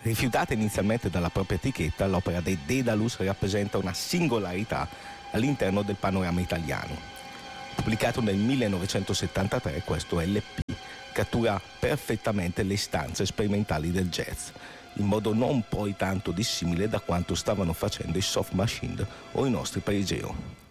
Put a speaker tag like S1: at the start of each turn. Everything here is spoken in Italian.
S1: Rifiutata inizialmente dalla propria etichetta, l'opera dei Daedalus rappresenta una singolarità all'interno del panorama italiano. Pubblicato nel 1973, questo LP cattura perfettamente le istanze sperimentali del jazz, in modo non poi tanto dissimile da quanto stavano facendo i Soft Machine o i nostri Perigeo.